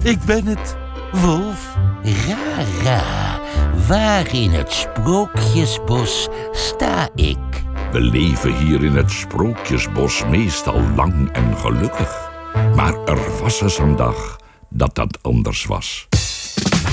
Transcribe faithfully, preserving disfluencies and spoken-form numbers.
ik ben het, Wolf. Rara, waar in het Sprookjesbos sta ik? We leven hier in het Sprookjesbos meestal lang en gelukkig. Maar er was eens een dag dat dat anders was.